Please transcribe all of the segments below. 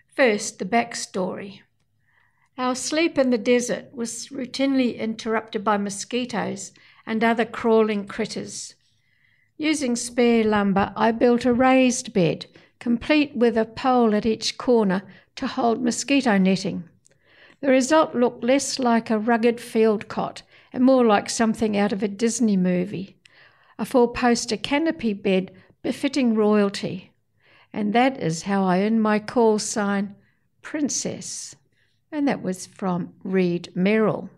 First, the backstory. Our sleep in the desert was routinely interrupted by mosquitoes and other crawling critters. Using spare lumber, I built a raised bed, complete with a pole at each corner to hold mosquito netting. The result looked less like a rugged field cot and more like something out of a Disney movie, a four-poster canopy bed befitting royalty. And that is how I earned my call sign, Princess. And that was from Reed Merrill.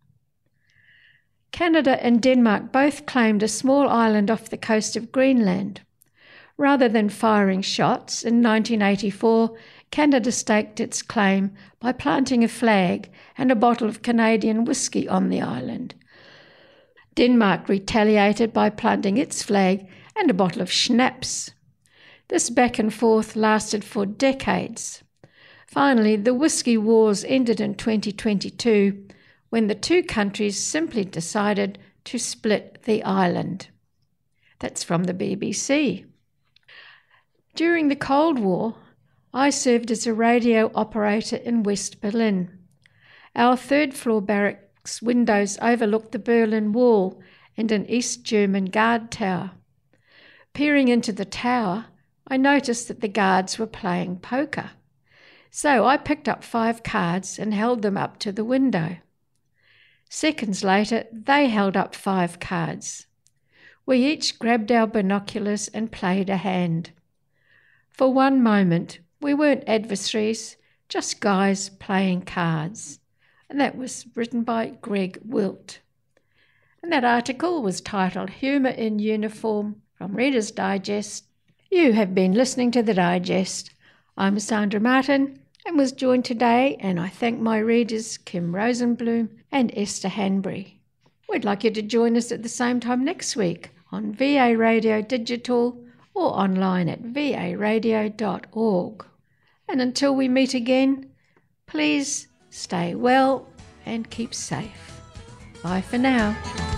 Canada and Denmark both claimed a small island off the coast of Greenland. Rather than firing shots, in 1984, Canada staked its claim by planting a flag and a bottle of Canadian whisky on the island. Denmark retaliated by planting its flag and a bottle of schnapps. This back and forth lasted for decades. Finally, the whisky wars ended in 2022 when the two countries simply decided to split the island. That's from the BBC. During the Cold War, I served as a radio operator in West Berlin. Our third-floor barracks windows overlooked the Berlin Wall and an East German guard tower. Peering into the tower, I noticed that the guards were playing poker. So I picked up 5 cards and held them up to the window. Seconds later, they held up 5 cards. We each grabbed our binoculars and played a hand. For one moment, we weren't adversaries, just guys playing cards. And that was written by Greg Wilt. And that article was titled Humour in Uniform from Reader's Digest. You have been listening to The Digest. I'm Sandra Martin and was joined today, and I thank my readers Kim Rosenblum and Esther Hanbury. We'd like you to join us at the same time next week on VA Radio Digital or online at varadio.org. And until we meet again, please stay well and keep safe. Bye for now.